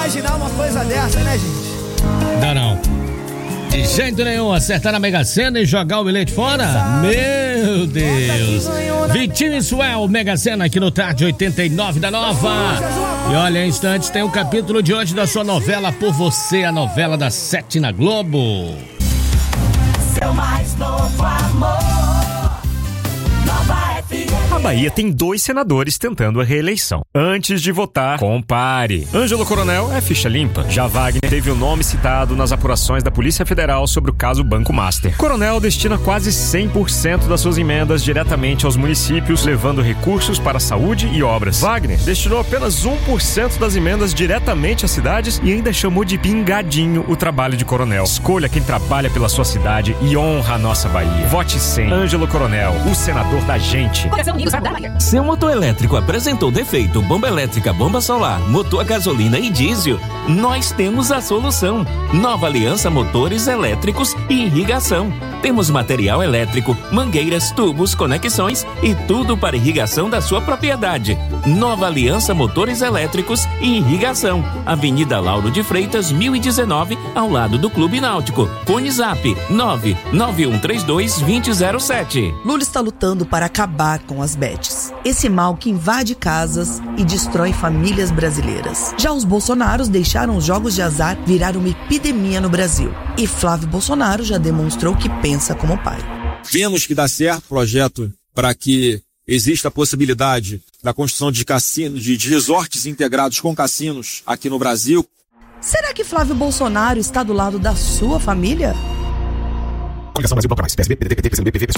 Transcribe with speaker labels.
Speaker 1: imaginar uma coisa dessa, né, gente?
Speaker 2: Dá não. De jeito nenhum, acertar na Mega Sena e jogar o bilhete fora? Meu Deus. Vitinho e Suel, Mega Sena aqui no Tarde 89 da Nova. E olha, em instantes tem o capítulo de hoje da sua novela Por Você, a novela das 7 na Globo.
Speaker 3: Seu mais novo amor. Nova FM.
Speaker 4: A Bahia tem 2 senadores tentando a reeleição. Antes de votar, compare. Ângelo Coronel é ficha limpa. Já Wagner teve o nome citado nas apurações da Polícia Federal sobre o caso Banco Master. Coronel destina quase 100% das suas emendas diretamente aos municípios, levando recursos para saúde e obras. Wagner destinou apenas 1% das emendas diretamente às cidades e ainda chamou de pingadinho o trabalho de Coronel. Escolha quem trabalha pela sua cidade e honra a nossa Bahia. Vote 100. Ângelo Coronel, o senador da gente.
Speaker 5: Seu motor elétrico apresentou defeito, bomba elétrica, bomba solar, motor a gasolina e diesel, nós temos a solução. Nova Aliança Motores Elétricos e Irrigação. Temos material elétrico, mangueiras, tubos, conexões e tudo para irrigação da sua propriedade. Nova Aliança Motores Elétricos e Irrigação. Avenida Lauro de Freitas, 1019, ao lado do Clube Náutico. Fone Zap 99132-2007.
Speaker 6: Lula está lutando para acabar com as bets. Esse mal que invade casas e destrói famílias brasileiras. Já os bolsonaros deixaram os jogos de azar virar uma epidemia no Brasil. E Flávio Bolsonaro já demonstrou que pensa como pai.
Speaker 7: Vemos que dá certo o projeto para que exista a possibilidade da construção de cassinos, de resorts integrados com cassinos aqui no Brasil.
Speaker 6: Será que Flávio Bolsonaro está do lado da sua família?
Speaker 8: Coligação Brasil Bloco Mais, PSB, PDT, PT, PCdoB, PV,